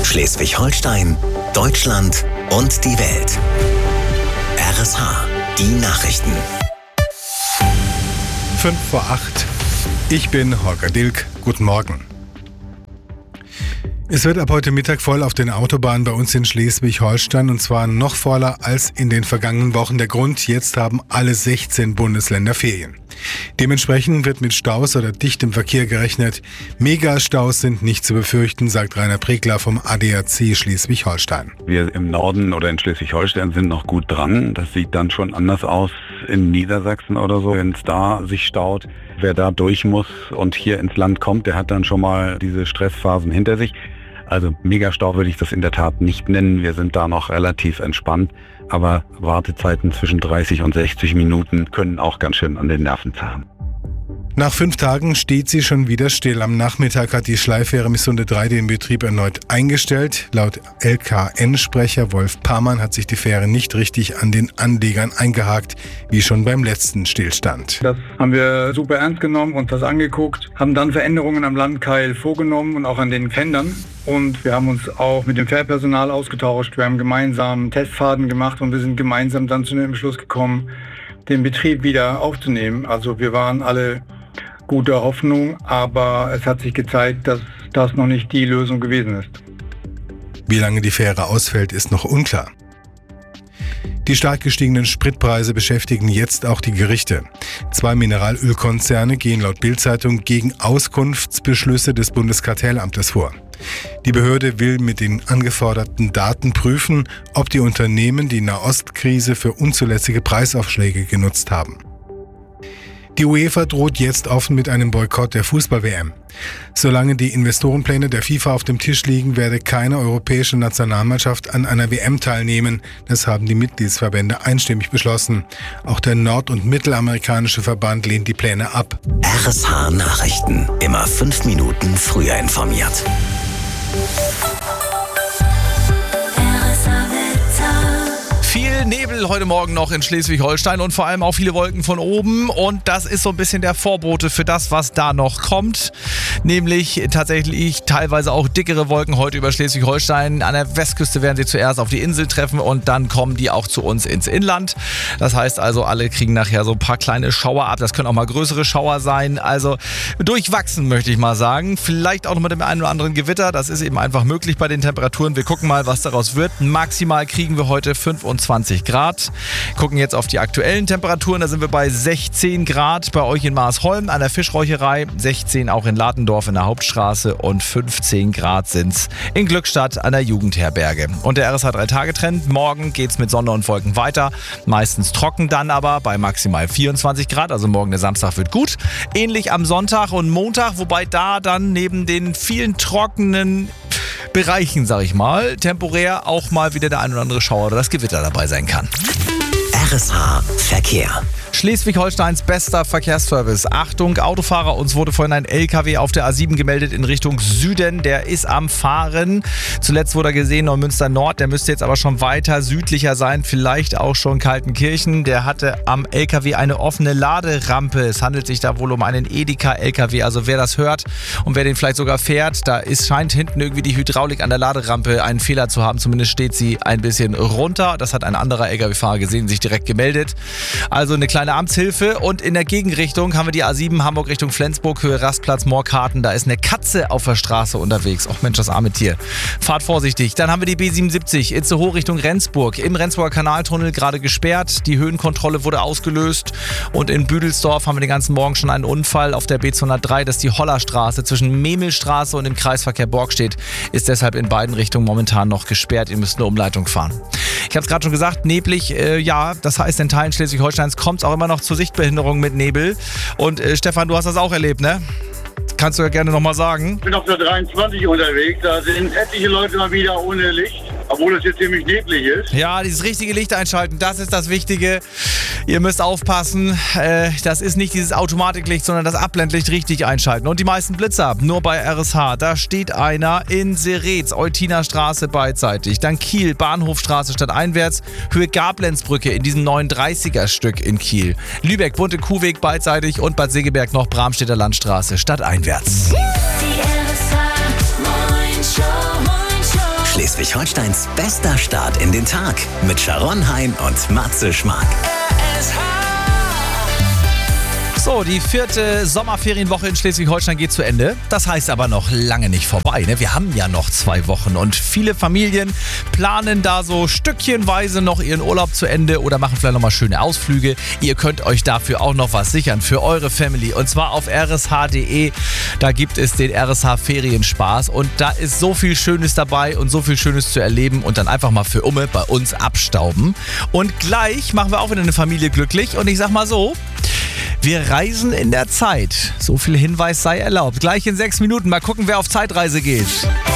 Schleswig-Holstein, Deutschland und die Welt. RSH, die Nachrichten. 7:55. Ich bin Holger Dilk. Guten Morgen. Es wird ab heute Mittag voll auf den Autobahnen bei uns in Schleswig-Holstein und zwar noch voller als in den vergangenen Wochen. Der Grund: jetzt haben alle 16 Bundesländer Ferien. Dementsprechend wird mit Staus oder dichtem Verkehr gerechnet. Megastaus sind nicht zu befürchten, sagt Rainer Pregler vom ADAC Schleswig-Holstein. Wir im Norden oder in Schleswig-Holstein sind noch gut dran. Das sieht dann schon anders aus in Niedersachsen oder so, wenn es da sich staut. Wer da durch muss und hier ins Land kommt, der hat dann schon mal diese Stressphasen hinter sich. Also Megastau würde ich das in der Tat nicht nennen. Wir sind da noch relativ entspannt. Aber Wartezeiten zwischen 30 und 60 Minuten können auch ganz schön an den Nerven zerren. Nach 5 Tagen steht sie schon wieder still. Am Nachmittag hat die Schleiffähre Missunde 3 den Betrieb erneut eingestellt. Laut LKN-Sprecher Wolf Parmann hat sich die Fähre nicht richtig an den Anlegern eingehakt, wie schon beim letzten Stillstand. Das haben wir super ernst genommen und das angeguckt, haben dann Veränderungen am Landkeil vorgenommen und auch an den Pfändern. Und wir haben uns auch mit dem Fährpersonal ausgetauscht. Wir haben gemeinsam Testfahrten gemacht und wir sind gemeinsam dann zu dem Entschluss gekommen, den Betrieb wieder aufzunehmen. Also wir waren alle guter Hoffnung, aber es hat sich gezeigt, dass das noch nicht die Lösung gewesen ist. Wie lange die Fähre ausfällt, ist noch unklar. Die stark gestiegenen Spritpreise beschäftigen jetzt auch die Gerichte. 2 Mineralölkonzerne gehen laut Bild-Zeitung gegen Auskunftsbeschlüsse des Bundeskartellamtes vor. Die Behörde will mit den angeforderten Daten prüfen, ob die Unternehmen die Nahostkrise für unzulässige Preisaufschläge genutzt haben. Die UEFA droht jetzt offen mit einem Boykott der Fußball-WM. Solange die Investorenpläne der FIFA auf dem Tisch liegen, werde keine europäische Nationalmannschaft an einer WM teilnehmen. Das haben die Mitgliedsverbände einstimmig beschlossen. Auch der nord- und mittelamerikanische Verband lehnt die Pläne ab. RSH Nachrichten. Immer 5 Minuten früher informiert. Viel Nebel heute Morgen noch in Schleswig-Holstein und vor allem auch viele Wolken von oben. Und das ist so ein bisschen der Vorbote für das, was da noch kommt. Nämlich tatsächlich teilweise auch dickere Wolken heute über Schleswig-Holstein. An der Westküste werden sie zuerst auf die Insel treffen und dann kommen die auch zu uns ins Inland. Das heißt also, alle kriegen nachher so ein paar kleine Schauer ab. Das können auch mal größere Schauer sein. Also durchwachsen, möchte ich mal sagen. Vielleicht auch noch mit dem einen oder anderen Gewitter. Das ist eben einfach möglich bei den Temperaturen. Wir gucken mal, was daraus wird. Maximal kriegen wir heute 25 Grad. Gucken jetzt auf die aktuellen Temperaturen. Da sind wir bei 16 Grad bei euch in Marsholm an der Fischräucherei, 16 auch in Ladendorf in der Hauptstraße und 15 Grad sind es in Glückstadt an der Jugendherberge. Und der RSH 3-Tage-Trend. Morgen geht es mit Sonne und Wolken weiter. Meistens trocken dann aber bei maximal 24 Grad. Also morgen der Samstag wird gut. Ähnlich am Sonntag und Montag, wobei da dann neben den vielen trockenen Bereichen, sag ich mal, temporär auch mal wieder der ein oder andere Schauer oder das Gewitter dabei sein kann. RSH Verkehr. Schleswig-Holsteins bester Verkehrsservice. Achtung, Autofahrer, uns wurde vorhin ein LKW auf der A7 gemeldet in Richtung Süden. Der ist am Fahren. Zuletzt wurde er gesehen, Neumünster Nord. Der müsste jetzt aber schon weiter südlicher sein, vielleicht auch schon Kaltenkirchen. Der hatte am LKW eine offene Laderampe. Es handelt sich da wohl um einen Edeka-LKW. Also wer das hört und wer den vielleicht sogar fährt, scheint hinten irgendwie die Hydraulik an der Laderampe einen Fehler zu haben. Zumindest steht sie ein bisschen runter. Das hat ein anderer LKW-Fahrer gesehen und sich direkt gemeldet. Also eine kleine Amtshilfe. Und in der Gegenrichtung haben wir die A7 Hamburg Richtung Flensburg, Höhe Rastplatz Moorkarten. Da ist eine Katze auf der Straße unterwegs. Och Mensch, das arme Tier. Fahrt vorsichtig. Dann haben wir die B77 Itzehoe Richtung Rendsburg. Im Rendsburger Kanaltunnel gerade gesperrt. Die Höhenkontrolle wurde ausgelöst. Und in Büdelsdorf haben wir den ganzen Morgen schon einen Unfall auf der B203. Das ist die Hollerstraße zwischen Memelstraße und dem Kreisverkehr Borgstedt. Ist deshalb in beiden Richtungen momentan noch gesperrt. Ihr müsst eine Umleitung fahren. Ich habe es gerade schon gesagt, neblig, ja, das heißt, in Teilen Schleswig-Holsteins kommt es auch immer noch zu Sichtbehinderungen mit Nebel. Und Stefan, du hast das auch erlebt, ne? Kannst du ja gerne nochmal sagen. Ich bin auf der 23 unterwegs, da sind etliche Leute mal wieder ohne Licht, obwohl es jetzt ziemlich neblig ist. Ja, dieses richtige Licht einschalten, das ist das Wichtige. Ihr müsst aufpassen, das ist nicht dieses Automatiklicht, sondern das Abblendlicht richtig einschalten. Und die meisten Blitzer, nur bei RSH, da steht einer in Seretz, Eutinerstraße beidseitig. Dann Kiel, Bahnhofstraße stadteinwärts, Höhe Gablenzbrücke in diesem 39er-Stück in Kiel. Lübeck, Bunte Kuhweg beidseitig und Bad Segeberg noch Bramstedter Landstraße stadteinwärts. Schleswig-Holsteins bester Start in den Tag mit Sharon Hein und Matze Schmark. So, die 4. Sommerferienwoche in Schleswig-Holstein geht zu Ende. Das heißt aber noch lange nicht vorbei. Ne? Wir haben ja noch 2 Wochen und viele Familien planen da so stückchenweise noch ihren Urlaub zu Ende oder machen vielleicht nochmal schöne Ausflüge. Ihr könnt euch dafür auch noch was sichern für eure Family und zwar auf rsh.de. Da gibt es den RSH Ferienspaß und da ist so viel Schönes dabei und so viel Schönes zu erleben und dann einfach mal für Umme bei uns abstauben. Und gleich machen wir auch wieder eine Familie glücklich und ich sag mal so, wir reisen in der Zeit. So viel Hinweis sei erlaubt. Gleich in 6 Minuten. Mal gucken, wer auf Zeitreise geht.